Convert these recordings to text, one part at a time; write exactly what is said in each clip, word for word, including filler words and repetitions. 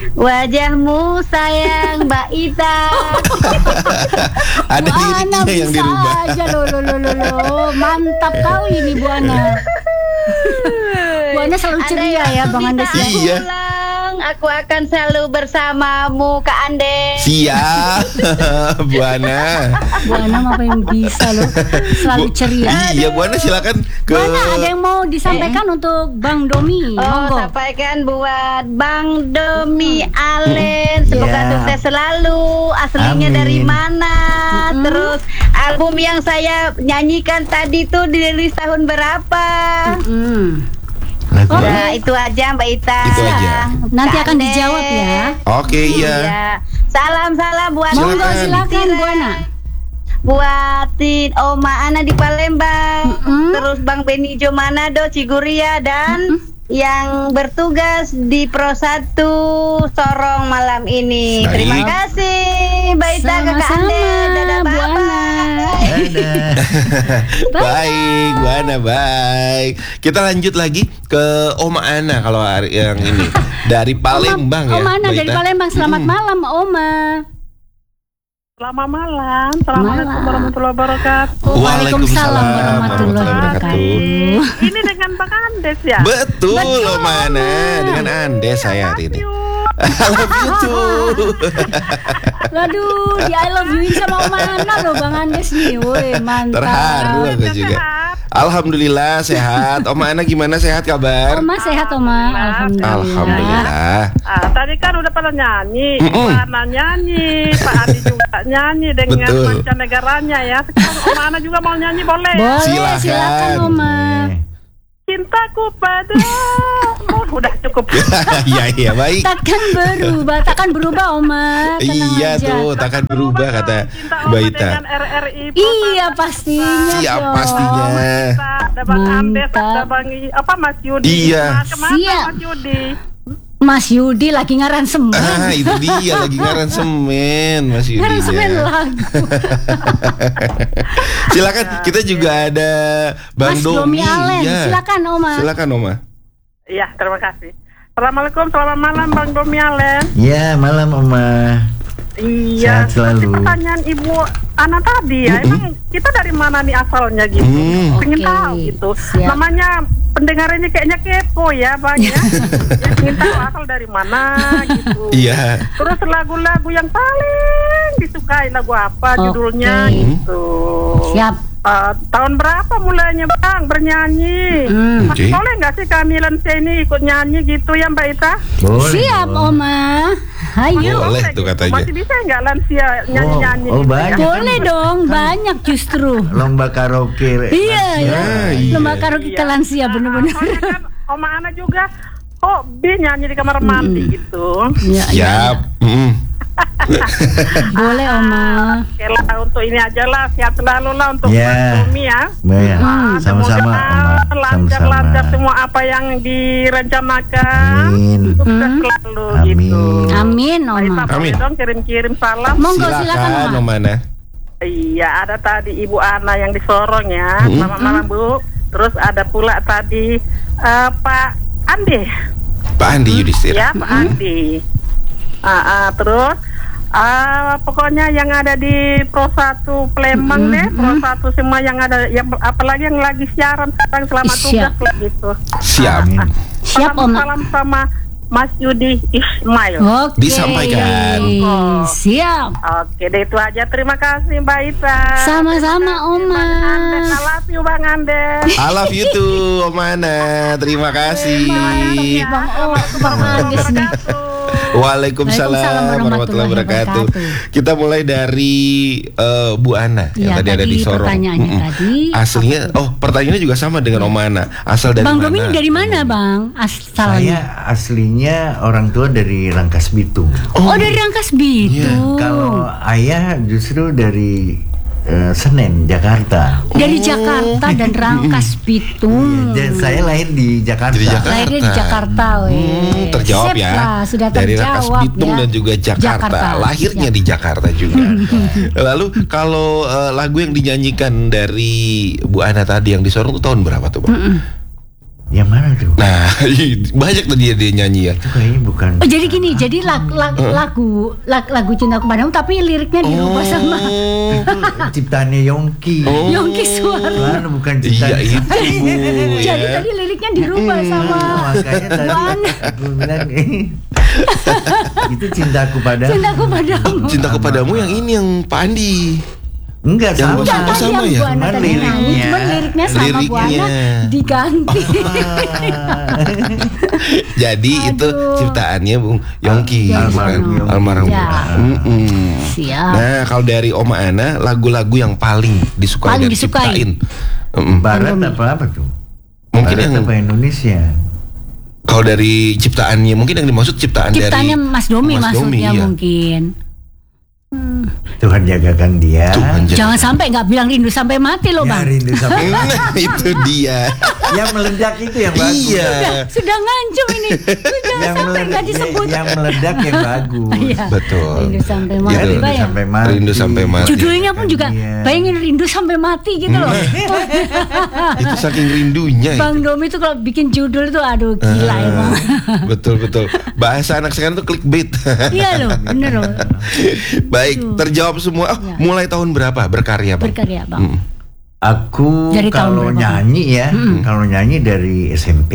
Wajahmu sayang Mbak Ita. Ada Bu Ana liriknya yang bisa dirubah. aja loh, loh, loh, loh, loh. Mantap kali ini Bu Ana. Bu Ana selalu ceria ya Bang Andes ya. Iya. Pulang, aku akan selalu bersamamu Kak Andes. Siap. Bu Ana. Bu Ana apa yang bisa loh, selalu Bu- ceria. Iya, Bu Ana silakan ke Bu Ana ada yang mau disampaikan untuk Bang Domi? Oh, Monggo. sampaikan buat Bang Domi Allen. Semoga Ya. sukses selalu. Aslinya Amin. dari mana? Mm-mm. Terus album yang saya nyanyikan tadi tuh dirilis tahun berapa? Hmm. Lagu Oh. Nah, itu aja Mbak Ita. Itu aja. Nanti Kak akan Andes. dijawab ya. Oke, iya. Salam-salam buat Monggo Silakan. silakan Bu Ana. Buatin Oma Ana di Palembang. Mm-mm. Terus Bang Benijo Manado Ciguria dan yang bertugas di Pro satu Sorong malam ini. Baik. Terima kasih Mbak Ita, Kakak Sama-sama, Ande. Dadah, Bu Ana. bye-bye. Dadah. Baik, Bu Ana, baik. Kita lanjut lagi ke Oma Ana kalau hari yang ini dari Palembang ya. Oma Ana Mbak dari Ita. Palembang. Selamat Mm-mm. malam Oma. Selamat malam. Assalamualaikum Malam. warahmatullahi wabarakatuh. Waalaikumsalam warahmatullahi wabarakatuh. Ini dengan Bang Andes ya? Betul, Betul. Oma Ana. Dengan Andes saya hari ini. Yuk. I love you too. Waduh, di I love you sama Oma Ana loh Bang Andes nih. Woi, mantap. Terharu aku juga. Alhamdulillah sehat. Oma Ana gimana, sehat kabar? Oma sehat Oma. Alhamdulillah. Alhamdulillah. Ah, tadi kan udah pada nyanyi, Mm-mm. Ibu Ana nyanyi, Pak Adi juga nyanyi dengan Betul. mancanegaranya ya. Sekarang Oma Ana juga mau nyanyi boleh? Boleh, Silakan. silakan Oma. Cintaku pada, oh, udah cukup. Iya, iya, baik. Takkan berubah, takkan berubah Oma. Tenang Iya aja. tuh, takkan berubah kata Cinta Mbak Oma Ita. dengan R R I. Iya pastinya Siap dong. pastinya. Ada Bang Andes, Mantap. ada Bang I- apa Mas Yudi. Iya. Nah, kemana Siap. Mas Yudi? Mas Yudi lagi ngaran semen. Ah, itu dia lagi ngaran semen, Mas Yudi. Ngaran semen ya. lagu. Silakan, kita juga ada Bang Mas Domi. Domi Allen, Ya. silakan Oma. Silakan Oma. Iya, terima kasih. Assalamualaikum, selamat malam Bang Domi Allen. Ya, malam Oma. Iya, Sehat selalu. seperti pertanyaan Ibu Ana tadi ya, Mm-mm. emang kita dari mana nih asalnya gitu? Hmm. Pengen Oke, tahu gitu. siap. Namanya pendengarnya kayaknya kepo ya Bang ya. Ya, pengen tahu asal dari mana gitu. Iya. Terus lagu-lagu yang paling disukai lagu apa Oke. judulnya gitu. Siap. Uh, tahun berapa mulainya Bang bernyanyi? Hmm. Oke. Boleh nggak sih kami Lansia ini ikut nyanyi gitu ya Mbak Ita? Boleh. Siap dong. Oma. Ayo. Boleh tuh gitu. katanya. Masih bisa nggak Lansia nyanyi-nyanyi Oh, oh, gitu banyak. ya? Boleh dong, banyak justru. Lomba karaoke. Iya ya. Ah, iya. Lomba karaoke ke lansia bener-bener. Soalnya kan Oma Ana juga hobi nyanyi di kamar mandi gitu. Iya, iya. Siap. Mm. Boleh Oma. Oke lah, untuk ini aja lah, sehat selalu lah untuk Ya. Mas Domi ya. Ya, Ah, sama-sama Oma. semoga lancar-lancar Sama-sama. semua apa yang direncanakan. Amin. Sukses Hmm. selalu Amin. gitu. Amin Mbak Oma. Ita, boleh Amin. dong kirim-kirim salam. Monggo silakan Silakan Oma. Oma Ana. Iya, ada tadi Ibu Ana yang di Sorong ya. Hmm. Selamat malam Bu. Terus ada pula tadi eh, Pak Andi. Pak Andi Yudhistira. Ya, Pak Andi. Ah, ah, terus ah, pokoknya yang ada di Pro satu Palembang deh, Pro satu semua yang ada, yang apalagi yang lagi siaran sekarang selamat Siap. tugas lah gitu. Siap. Amin. Siap Salam, Oma. salam sama Mas Yudi Ismail. Oke. Disampaikan. Siap. Oke, deh itu aja. Terima kasih Mbak Ita. Sama-sama, Terima kasih, Oma. Bang Andes. I love you Bang Andes. I love you too, Oma Ana. Terima kasih. Bang Oh, Bang Agus nih. Waalaikumsalam Waalaikumsalam warahmatullahi wabarakatuh. Kita mulai dari eh, Bu Ana yang Ya, tadi ada di Sorong. pertanyaannya Mm-mm. tadi. Aslinya, oh pertanyaannya juga sama dengan Oma Ana. Asal dari Bang mana? Domi ini dari mana Bang? Asalnya. Saya aslinya orang tua dari Rangkas Bitung. Oh, dari Rangkas Bitung. Kalau ayah justru dari eh, Senen, Jakarta. Dari Jakarta dan Rangkas Bitung. Dan saya lahir di Jakarta. Di Jakarta. Lahirnya di Jakarta, weh. Hmm, terjawab Sip ya. lah, sudah dari terjawab Rangkas Bitung ya. dan juga Jakarta. Jakarta. Lahirnya Siap. di Jakarta juga. Lalu kalau eh, lagu yang dinyanyikan dari Bu Ana tadi yang di Sorong itu tahun berapa tuh, Bang? Mm-mm. Yang mana tuh? Nah, banyak tuh dia dia nyanyi ya. Itu kayaknya bukan. Oh jadi gini, jadi lagu lagu lagu, lagu Cintaku Padamu tapi liriknya dirubah sama Itu ciptaannya Yongki. Oh. Yongki Suara. Mana bukan Iya ciptaan. itu Bu, Jadi ya. tadi liriknya dirubah sama Makanya tadi Mana? aku bilang itu cintaku padamu. Cintaku Padamu. Cintaku Padamu yang ini yang Pak Andi. Enggak Yang sama. Bos- Enggak, Oh, tadi sama yang ya? Bu Ana Cuman tadi nyanyi, liriknya- cuman liriknya sama Bu liriknya. Ana diganti. Jadi itu Aduh. ciptaannya Bung Yongki, Ah, bukan? almarhum Yongki. Almarhum. Ya. Mm-mm. Siap. Nah, kalau dari Oma Ana, lagu-lagu yang paling disukai Paling dan disukai. diciptain. Mm-mm. Barat apa apa tuh? Mungkin Barat yang apa Indonesia? kalau dari ciptaannya, mungkin yang dimaksud ciptaan Ciptanya dari Mas Domi Mas Domi, maksudnya iya. mungkin. Tuhan jagakan dia. Tuhan jaga. Jangan sampai nggak bilang rindu sampai mati loh Ya, Bang. rindu sampai Nah, itu dia. yang meledak itu yang bagus. Iya. Sudah ngancem ini. Sudah Yang sampai meledak, nggak disebut. yang meledak yang bagus. Iya. Betul. Rindu sampai Ya, mati, rindu Bayang. sampai mati. Rindu sampai mati. Judulnya pun juga Iya. bayangin rindu sampai mati gitu loh. Itu saking rindunya Bang itu. Domi itu kalau bikin judul itu aduh gila Ah, emang. Betul betul. Bahasa anak sekarang tuh clickbait. Iya loh, bener loh. Baik, terjawab semua. Oh, Ya. mulai tahun berapa berkarya, Bang? Berkarya Bang. Mm. Aku Dari tahun kalau berapa? nyanyi ya, kalau nyanyi dari S M P.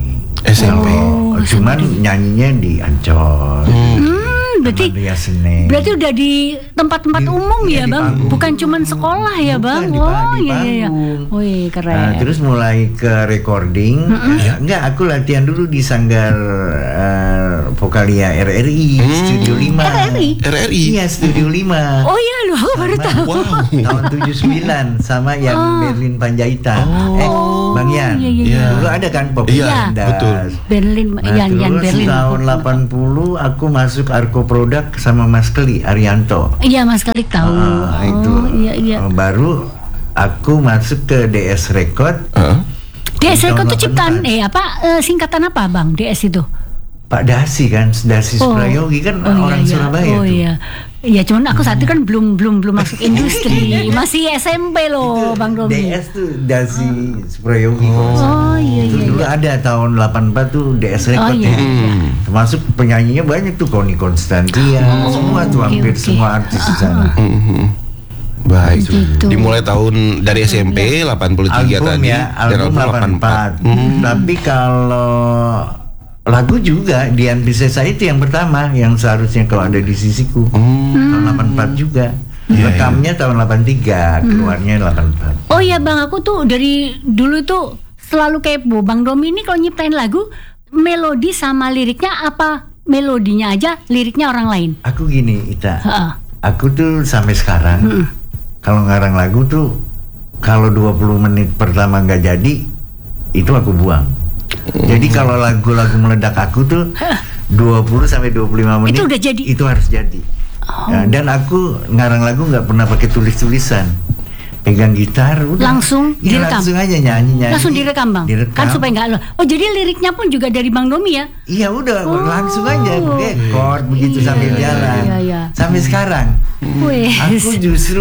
S M P. Oh, cuman nyanyinya di Ancol. Hmm, berarti Taman Rias Senen. berarti udah di tempat-tempat Di- umum iya, ya di Bang, panggung. bukan cuman sekolah ya Bukan, Bang. di pa- Oh di iya iya iya. panggung. Wih keren. Nah, terus mulai ke recording. Ya, enggak, aku latihan dulu di Sanggar eh, Vokalia R R I Studio lima. R R I? R R I. Iya, Studio lima. Oh iya loh, aku baru tahu. Wow. Tahun tujuh puluh sembilan sama yang Berlin Panjaitan. Eh, Bang Yan. iya, iya, iya. Dulu ada kan Pop Iya, Indah. betul. Berlin, Nah, Yan Yan terus Berlin. tahun delapan puluh aku masuk Arko Produk sama Mas Keli Arianto. Iya Mas Kalik tahu. Ah, itu. Oh iya iya. Oh, baru aku masuk ke D S Record. Heeh. D S tahun Record itu ciptaan delapan puluh empat. eh apa eh, singkatan apa Bang D S itu? Pak Dasi kan, Dasi Suprayogi kan oh, orang iya, iya. Surabaya oh, tuh. iya. Iya, cuman aku saat itu kan belum belum belum masuk industri, masih S M P loh, Bang Domi. D S tuh Dasi Suprayogi. Oh iya Itu iya. dulu iya. ada tahun delapan puluh empat tuh D S Record Oh, iya. ya. Hmm. Termasuk penyanyinya banyak tuh Connie Constantia, semua tuh oke, hampir oke. semua artis di sana. Mhm. Baik. Gitu. Dimulai tahun dari S M P delapan puluh tiga Album tadi ya, dan album delapan puluh empat. Hmm. Tapi kalau lagu juga Dian Piscesa itu yang pertama yang seharusnya kalau ada di sisiku. Hmm. Tahun delapan puluh empat juga. Iya, Rekamnya tahun delapan puluh tiga, keluarnya delapan puluh empat. Oh iya Bang, aku tuh dari dulu tuh selalu kepo. Bang Domi ini kalau nyiptain lagu, melodi sama liriknya apa? Melodinya aja, liriknya orang lain. Aku gini, Ita. Heeh. Aku tuh sampai sekarang kalau ngarang lagu tuh kalau dua puluh menit pertama nggak jadi itu aku buang. Jadi kalau lagu-lagu meledak aku tuh dua puluh sampai dua puluh lima menit Itu udah jadi? Itu harus jadi. Nah, dan aku ngarang lagu nggak pernah pakai tulis-tulisan. Pegang gitar udah. Langsung Ya, direkam? langsung aja nyanyi-nyanyi. Langsung direkam Bang? Direkam. Kan supaya nggak lo. Oh jadi liriknya pun juga dari Bang Domi ya? Iya udah Oh. langsung aja pakai chord begitu Iya, sambil iya, jalan. iya, iya. Sampai sekarang. Wes. Aku justru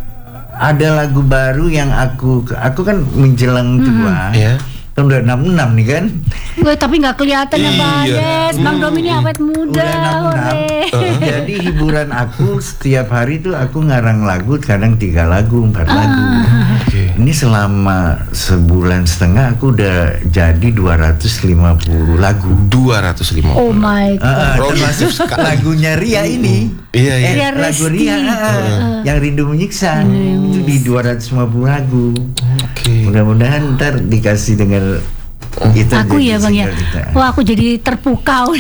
ada lagu baru yang aku aku kan menjelang tua. Ya. Tahun udah enam puluh enam nih kan. Gue tapi nggak kelihatan ya Bang Iya. Des. Bang Domi ini awet muda. Udah enam puluh enam. ore. Jadi hiburan aku setiap hari tuh aku ngarang lagu kadang tiga lagu, empat Ah. lagu. Oke. Ini selama sebulan setengah aku udah jadi dua ratus lima puluh lagu. dua ratus lima puluh. Oh my god. Ah, ah, Produktif termasuk sekali. lagunya Ria ini. Iya, iya. Eh, Ria lagu Resti. Ria ah, ah, yang Rindu Menyiksa itu di dua ratus lima puluh lagu. Oke. Mudah-mudahan ntar dikasih dengar itu Aku jadi ya Bang ya. single kita. Wah aku jadi terpukau.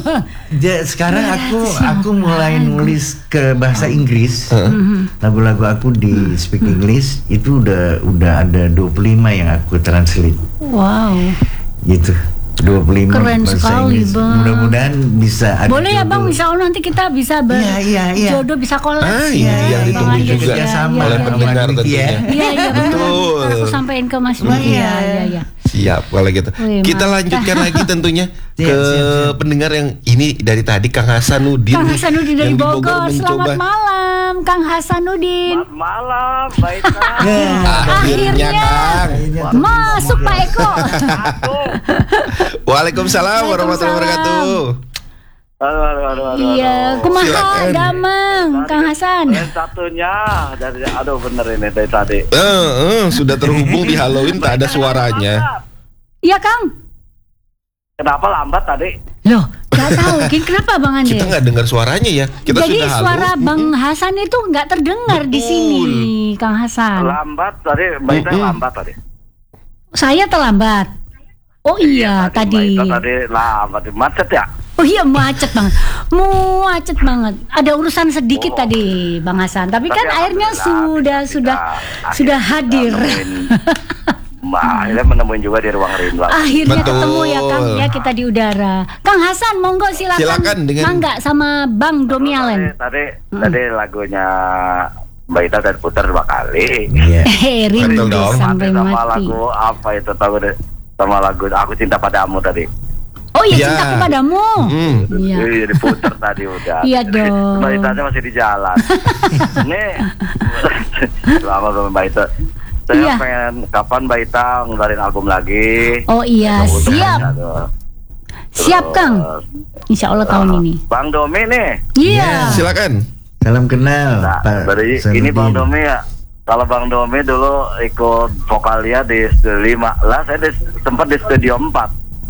Ja- sekarang aku aku mulai nulis ke bahasa Inggris. Lagu-lagu aku di speak English itu udah udah ada dua puluh lima yang aku translate Wow. gitu. dua puluh lima Keren bahasa sekali, Inggris. Bang. Mudah-mudahan bisa ada Boleh ya Bang, jodoh. insya Allah nanti kita bisa Iya, iya, iya. berjodoh, bisa kolab. Ah, ini Iya, yang iya, ditunggu iya, juga iya, sama oleh iya, pendengar iya. tentunya. Iya iya betul. Betul. Ntar aku sampaikan ke Mas Budi. Iya. Iya iya iya. Siap kalau gitu. Wih, Kita mantap. lanjutkan lagi tentunya Siap, ke siap, siap. pendengar yang ini dari tadi Kang Hasanuddin. Kang nih, Hasanuddin dari yang di Bogor. mencoba. Selamat malam, Kang Hasanuddin. Selamat malam, baiklah. Akhirnya Kang. Masuk Pak Eko. Aku. Waalaikumsalam warahmatullahi wabarakatuh. Aduh, aduh, aduh, aduh, Iya, aduh. kumaha Silakan. damang, Kang Hasan. Yang satunya dari, aduh bener ini dari tadi. Eh, eh, sudah terhubung di Halloween tak ada suaranya. Iya, Kang. Kenapa lambat tadi? Loh, gak tahu, Kin, kenapa Bang Ande? Kita nggak dengar suaranya ya. Kita Jadi sudah halo. suara Bang Hasan itu nggak terdengar di Betul. sini, Kang Hasan. Lambat tadi, Mbak Ita Mm-mm. lambat tadi. Saya terlambat. Oh iya, tadi. Mbak Ita tadi lambat, macet ya? Oh iya, macet banget. Macet banget. Ada urusan sedikit Oh. tadi, Bang Hasan. Tapi, Tapi kan akhirnya alhamdulillah, sudah sudah kita sudah akhirnya hadir. nemuin- Mbak akhirnya menemuin juga di ruang rindu. Akhirnya Betul. ketemu ya Kang, ya kita di udara. Kang Hasan, monggo silakan. Silakan dengan- Mangga sama Bang Domi Allen. Tadi, tadi, tadi lagunya Mbak Ita dan putar dua kali. Iya. Eh, rindu Betul dong. sampai sama mati. lagu apa itu tahu deh? Sama lagu Aku Cinta Padamu tadi. Oh iya, Ya. cinta kepadamu. Hmm. Iya. Iya, diputar tadi udah. Iya dong. Mbak Ita masih di jalan. Ini selama sama Mbak Ita. Saya Iya. pengen kapan Mbak Ita ngeluarin album lagi. Oh iya, Untuk siap. aduh. Siap Kang. Insya Allah tahun ini. Bang Domi nih. Iya. Silakan. Salam kenal, Nah, Pak. dari Sanuddin. ini Bang Domi ya. Kalau Bang Domi dulu ikut vokalnya di studio lima. Lah saya di, sempat di studio empat.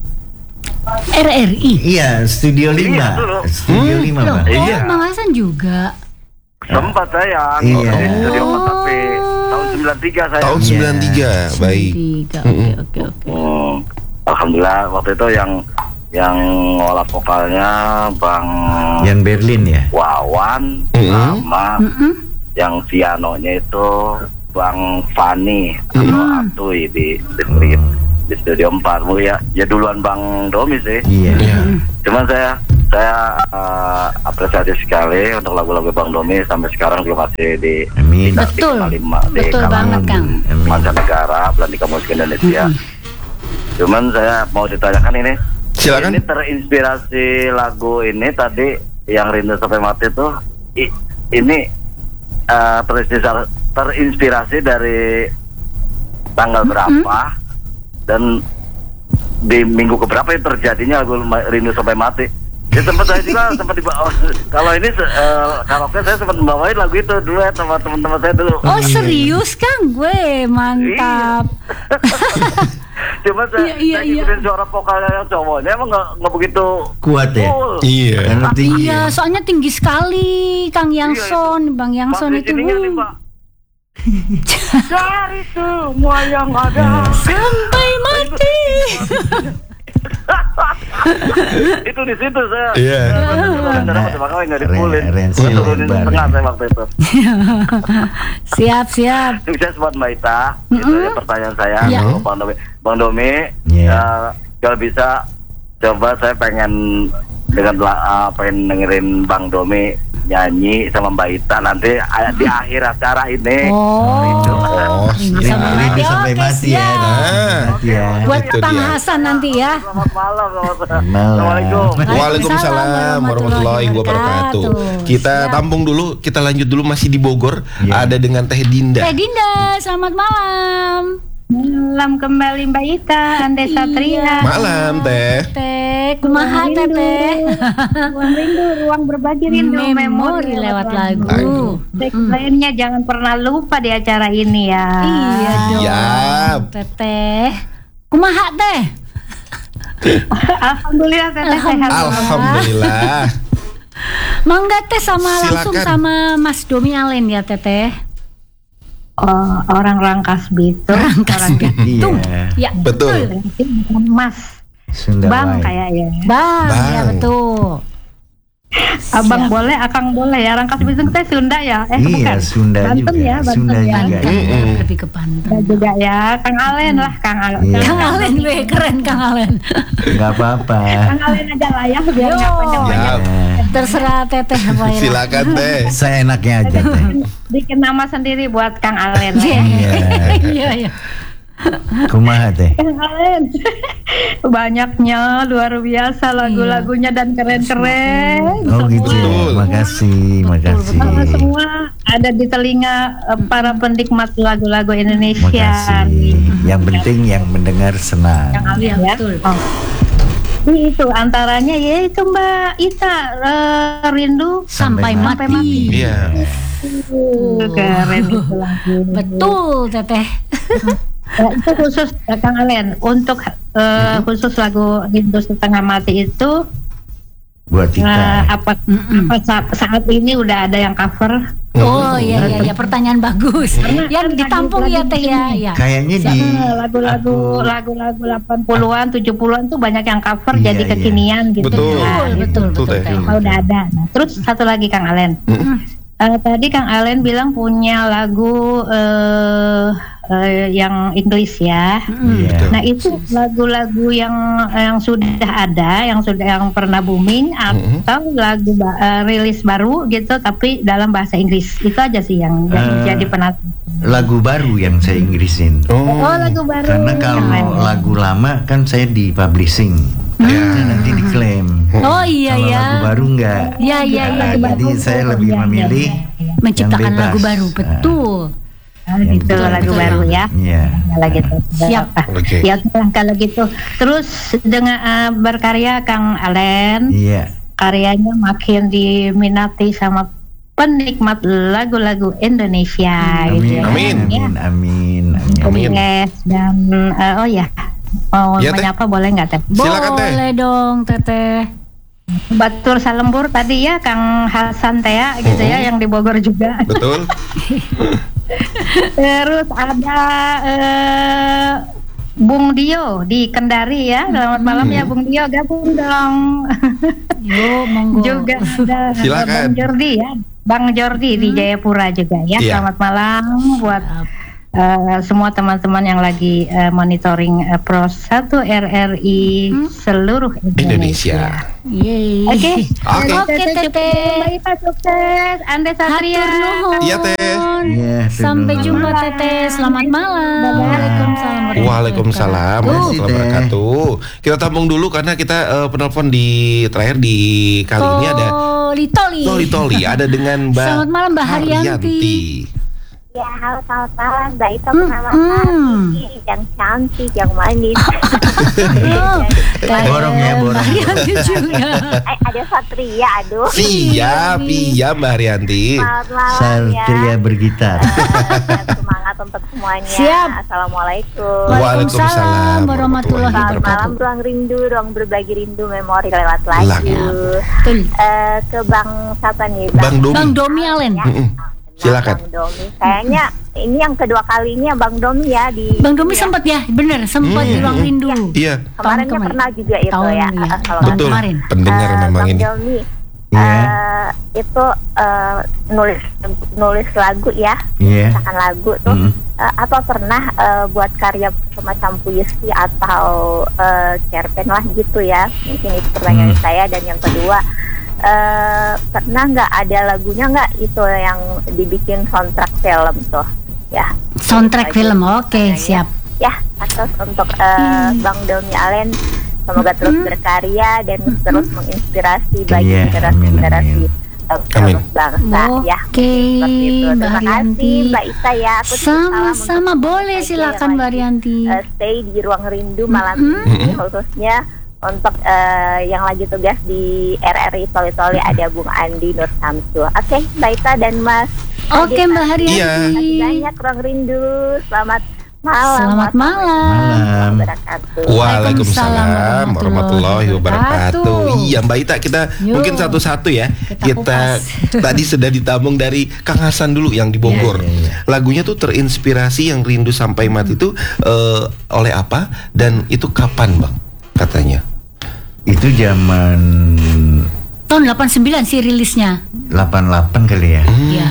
R R I. Iya, Studio Iya, lima. dulu. Studio Hmm. lima, Loh, Pak. oh, Iya. Bang Hasan juga. Sempat saya Iya. di studio empat tapi tahun sembilan tiga saya. Tahun Iya. sembilan tiga. Baik. Tiga. Oke, oke, oke. Hmm, Alhamdulillah waktu itu yang yang ngolah vokalnya Bang Yang Berlin ya. Wawan Mm-mm. sama Mm-mm. yang pianonya itu Bang Fani atau Mm. Atuy di di, di, di studio empat. Oh ya, ya duluan Bang Domi sih. Iya. Iya. Cuman saya saya uh, apresiasi sekali untuk lagu-lagu Bang Domi sampai sekarang juga masih di Amin. di Betul. lima di Betul kalangan banget, Kang. Amin. mancanegara, Belandika musik Indonesia. Cuman saya mau ditanyakan ini. Silakan. Ini terinspirasi lagu ini tadi yang Rindu Sampai Mati tuh i- ini uh, terinspirasi, terinspirasi dari tanggal berapa dan di minggu keberapa yang terjadinya lagu Ma- Rindu Sampai Mati. Ya sempat saya juga sempat dibawa. Kalau ini uh, karaoke saya sempat membawain lagu itu dulu ya sama teman-teman saya dulu. Oh serius Kang, gue mantap. Cuma saya, Iya, iya, saya iya. ngikutin suara vokalnya yang cowoknya emang nggak nggak begitu Kuat ya. full. Iya. Karena tinggi. Iya, soalnya tinggi sekali Kang Yangson, Bang Yangson Pas di itu. sininya nih, uh. Pak. Dari semua yang ada. Sampai mati. Itu di situ saya. Iya. Makanya nggak dipulin. Ren- Ren- Saya turunin lebar, setengah ya. saya waktu itu. Siap, siap. Sukses buat Mbak Ita. Itu ya pertanyaan saya. Iya. Untuk Bang Domi. Bang Domi, Iya. ya, kalau bisa coba saya pengen dengan la- uh, pengen dengerin Bang Domi nyanyi sama Mbak Ita nanti uh, di akhir acara ini. Oh, Oh, ini siap. sama Rindu mati. sampai Oke, mati ya. siap. Ah. Mati ya. Buat Itu Bang dia. Hasan nanti ya. Selamat malam. Selamat Malam. Assalamualaikum. Waalaikumsalam warahmatullahi wabarakatuh. Kita Siap. tampung dulu, kita lanjut dulu masih di Bogor. Iya. Ada dengan Teh Dinda. Teh Dinda, selamat malam. Malam kembali Mbak Ita, Ande Satria. Malam Teh. Teh, kumaha Ruang Teh? Ruang rindu, ruang berbagi rindu, Memori lewat lagu. Lagu. Baik, lainnya jangan pernah lupa di acara ini ya. Iya dong. Siap. Teteh. Kumaha Teh? Alhamdulillah teteh sehat. Alhamdulillah. Mangga Teh sama langsung Silakan. sama Mas Domi Allen ya Teteh. Oh, orang Rangkas Bitung. Rangkas Orang Bitung. Iya. Ya, Betul. Bitung. Mas Sunda Bang Wai. kayaknya. Bang, Bang. ya betul. Abang Siap. boleh, Akang boleh ya. Rangkas Bitung teh Sunda ya? Eh Iya, bukan. Sunda Banten juga. ya, Banten Sunda ya. juga. Mm-mm. Lebih ke Banten. Ya juga ya. Kang Alen lah, Kang Alen. Iya. Kang Alen, weh keren Kang Alen. Nggak apa-apa. Kang Alen aja lah ya, biar Yo. nggak panjang-panjang. Siap. Terserah Teteh apa ya. Silakan Teh. Seenaknya aja Teh. Bikin nama sendiri buat Kang Alen lah ya. Iya, iya. Kumaha teh? Kang Alen. Banyaknya luar biasa lagu-lagunya dan keren-keren. Oh gitu. Betul. Makasih, makasih. Semua, semua ada di telinga eh, para penikmat lagu-lagu Indonesia. Makasih. Yang penting yang mendengar senang. Yang Alen Iya, ya. betul. Oh. Ini itu antaranya ya itu Mbak Ita eh, Rindu Sampai Sampai mati. mati. Iya. Uh, keren itu lagu. Betul, Teteh. Ya, itu khusus eh, Kang Alen untuk eh, khusus lagu Rindu Setengah Mati itu Buat kita. eh, apa, apa sa- saat ini udah ada yang cover? Oh iya iya ya, pertanyaan bagus. Yang ditampung ya Teh ya. Ya. Kayaknya di Eh, lagu-lagu aku- lagu-lagu delapan puluhan, tujuh puluhan tuh banyak yang cover Iya, jadi iya. kekinian gitu. Betul. Nah, Betul, betul, betul, Teh. Teh. Oh, udah ada. Nah, terus satu lagi Kang Alen. Eh, tadi Kang Alen bilang punya lagu eh, eh, yang Inggris ya. Iya. Nah itu lagu-lagu yang yang sudah ada, yang sudah yang pernah booming atau lagu ba- eh, rilis baru gitu, tapi dalam bahasa Inggris itu aja sih yang, yang Eh, jadi penasaran. lagu baru yang saya Inggrisin. Oh. Oh lagu baru. Karena kalau Keren. lagu lama kan saya di publishing. Takutnya nanti diklaim. Oh iya Kalau ya. lagu baru enggak. Iya iya iya. Nah, jadi saya lebih memilih Menciptakan yang bebas. lagu baru, betul. Oh, yang gitu betul, lagu betul. baru ya. Iya. Kalau gitu. Siap. Ah, Oke. Ya udah, kalau gitu. Terus dengan eh, berkarya Kang Alen, Iya. karyanya makin diminati sama penikmat lagu-lagu Indonesia gitu Amin. ya. Amin. Ya. Amin. Amin. Amin. Yes, dan eh, oh ya mau Ya, Teh. menyapa boleh nggak Teh? Silakan, Teh. Boleh dong Teteh. Batur Salembur tadi ya Kang Hasan Tea gitu ya yang di Bogor juga. Betul. Terus ada eh, Bung Dio di Kendari ya. Selamat malam ya Bung Dio, gabung dong. Yo monggo. Juga ada Silakan. Bang Jordi ya. Bang Jordi di Jayapura juga ya. Iya. Selamat malam buat eh, semua teman-teman yang lagi eh, monitoring eh, Pro satu R R I seluruh Indonesia. Indonesia. Yeay. Oke. Oke. Oke, Teteh. Mbak Ita sukses. Anda Satria. Hatur nuhun. Iya, Teh. Iya, Sampai Teh. jumpa Teteh. Selamat malam. Waalaikumsalam. Waalaikumsalam Tuh. warahmatullahi wabarakatuh. Kita tampung dulu karena kita eh, penelpon di terakhir di kali ini ada Toli Toli. Toli Toli ada dengan Mbak Selamat malam, Mbak Haryanti. Ya, halo selamat malam, Mbak Ita Mm, Purnama mm. yang cantik, yang manis. Oh, Teh Borong ya, borong. Mbak Haryanti juga. Eh, ada Satria, aduh. Siap, iya Mbak Haryanti. Selamat malam ya. Satria bergitar. Eh, semangat untuk semuanya. Siap. Assalamualaikum. Waalaikumsalam warahmatullahi Selamat malam, wabarakatuh. ruang rindu, ruang berbagi rindu, memori lewat lagu. Lagu. Betul. Eh, ke Bang siapa nih? Bang Domi. Bang Domi Allen. Ya. Mm-mm. Silakan. Bang Domi. Kayaknya ini yang kedua kalinya Bang Domi ya di. Bang Domi ya. sempat ya, bener sempat Hmm. di ruang rindu. Iya, Kemarinnya Tahun pernah juga itu Tahun, ya. iya. eh, kalau Tahun betul. kemarin. Pendengar Eh, memang Bang ini. Domi, Iya. eh, itu eh, nulis nulis lagu ya, Iya. misalkan lagu tuh Mm. eh, apa pernah eh, buat karya semacam puisi atau eh, cerpen lah gitu ya, mungkin itu pertanyaan Hmm. saya. Dan yang kedua, eh, pernah nggak ada lagunya nggak itu yang dibikin soundtrack film tuh ya? Soundtrack Itu aja film, oke pertanyaannya. siap. Ya, atas untuk eh, Bang Domi Allen, semoga terus berkarya dan terus menginspirasi bagi Iya, generasi-generasi amin, eh, Amin. bangsa ya. Oke, Seperti itu. Mbak Terima Haryanti. kasih Mbak Ita ya. Aku titip salam Sama-sama, untuk boleh saja silakan yang Mbak lagi, Haryanti. eh, stay di ruang rindu malam Mm-mm. ini, khususnya untuk eh, yang lagi tugas di R R I Toli Toli ada Bung Andi Nur Samsu. Oke, Mbak Ita dan Mas Oke Adit, Mbak Haryanti. Iya. terima kasih banyak ruang rindu. Selamat malam. Selamat malam. Malam. Wabarakatuh. Waalaikumsalam warahmatullahi warahmatullahi wabarakatuh. wabarakatuh. Iya Mbak Ita, kita Yuk. mungkin satu-satu ya. Kita Kita, kupas. tadi sudah ditampung dari Kang Hasan dulu yang di Bogor. Iya, iya, iya. Lagunya tuh terinspirasi yang rindu sampai mati itu eh, oleh apa dan itu kapan Bang katanya? Itu zaman Tahun delapan puluh sembilan sih rilisnya. delapan puluh delapan kali ya. Iya.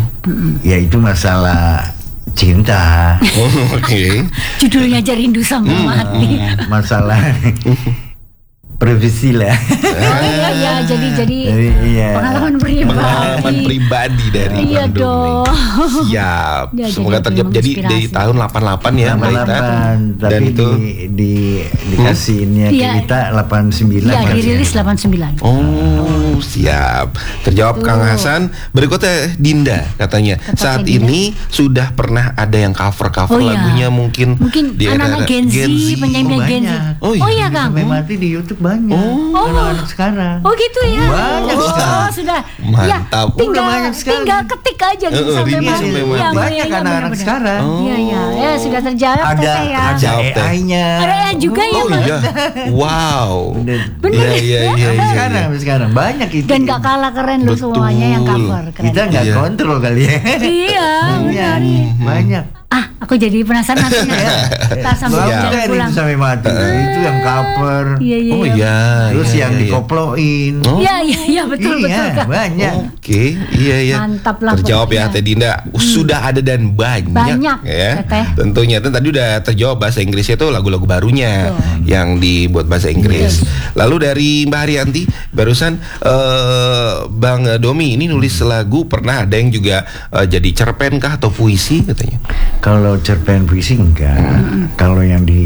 Ya itu masalah cinta. Oh, oke. Judulnya aja rindu sampai Hmm. mati. Eh, masalah privasi lah. Oh iya iya jadi jadi Jadi, iya. pengalaman pribadi. Pengalaman pribadi dari Iya Bang Domi. dong. Siap. Ya, Semoga jadi terjawab. Jadi menginspirasi. dari tahun delapan puluh delapan ya, Mbak Ita. delapan Dan tapi itu di, di dikasihnya Iya. ke kita delapan puluh sembilan. Iya Mas. dirilis delapan puluh sembilan. Oh, siap. Terjawab Tuh. Kang Hasan. Berikutnya Dinda katanya. Tetap Saat ya, Dinda. ini sudah pernah ada yang cover-cover Oh, iya. lagunya mungkin Mungkin di anak-anak era-era Gen Z, penyanyi Oh, Gen Z. banyak. Oh, iya. Oh iya Kang. Sampai mati di YouTube banyak. Oh. Anak-anak sekarang. Oh gitu ya. Banyak oh, sekarang. sudah. Mantap. Ya, tinggal Udah banyak sekali. tinggal ketik aja gitu Eh, eh, sampai Rini mati. sampai Iya, mati. iya, Banyak iya, anak-anak benar-benar. sekarang. Oh. Iya iya. Ya sudah terjawab Ada Teteh ya. ada Jawab, Teh. A I-nya. Ada A I juga ya, Oh Bang? iya. Wow. Bener. Bener Iya ya? iya iya Sampai iya. sekarang, sampai sekarang banyak itu. Dan gak kalah keren loh Betul. semuanya yang cover. Keren. Kita nggak Iya. kontrol kali ya. Iya, benar. Banyak. Ah, aku jadi penasaran nanti ya. Ntar sambil Siap. jalan Banyak pulang. itu sampai mati. Itu yang cover. Iya iya. Oh iya. iya. Terus iya, yang iya, iya. dikoploin. Oh. Iya iya iya betul betul. Iya, Kak. banyak. Oke, iya ya. Mantap lah Terjawab ya pokoknya. Teh Dinda. Sudah ada dan banyak, Banyak, ya. Teteh. Tentunya dan tadi udah terjawab bahasa Inggrisnya tuh lagu-lagu barunya yang dibuat bahasa Inggris. Lalu dari Mbak Haryanti barusan eh, Bang Domi ini nulis lagu pernah ada yang juga eh, jadi cerpen kah atau puisi katanya. Kalau cerpen puisi enggak. Kalau yang di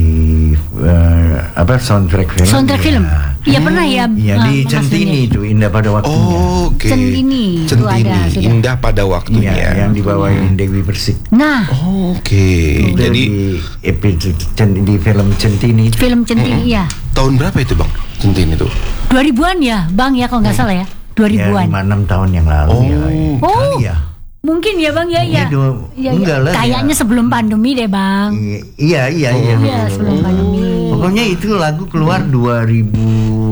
eh, apa soundtrack film. Soundtrack ya. film. Iya pernah ya. Iya eh, di Mas Centini Doni? itu Indah pada waktunya. Oh, oke. Centini, itu Centini, ada, sudah. indah pada Iya, waktunya. yang dibawain Dewi Persik. Nah, Oh, oke. Itu Jadi di, epi- cen- di film Centini itu. film Centini ya. tahun berapa itu Bang? Centini itu? dua ribuan ya, Bang ya kalau nggak salah ya. dua Ya ribuan. lima enam tahun yang lalu Oh. ya. Oh. Kali ya. Mungkin ya Bang ya ya. Iya, dua- Ya, ya. enggak lah, Kayaknya ya. sebelum pandemi deh Bang. Iya iya iya. Iya sebelum pandemi. Pokoknya itu lagu keluar dua ribu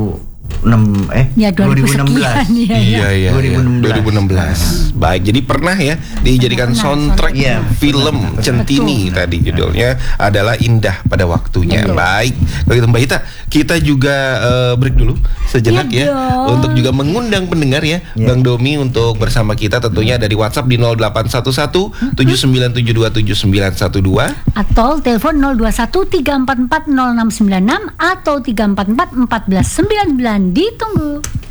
enam eh Ya dua ribu sekian ya. Iya iya. dua ribu enam belas. dua ribu enam belas. Baik, jadi pernah ya dijadikan Pernah, soundtrack Iya, film Centini tadi judulnya adalah Indah pada Waktunya. Betul. Baik. Kalau gitu Mbak Ita, kita juga eh, break dulu sejenak Iya ya dong. untuk juga mengundang pendengar ya Iya. Bang Domi untuk bersama kita tentunya dari WhatsApp di nol delapan satu satu tujuh sembilan tujuh dua tujuh sembilan satu dua. Atau telepon nol dua satu tiga empat empat nol enam sembilan enam atau tiga empat empat empat belas sembilan belas. Ditunggu.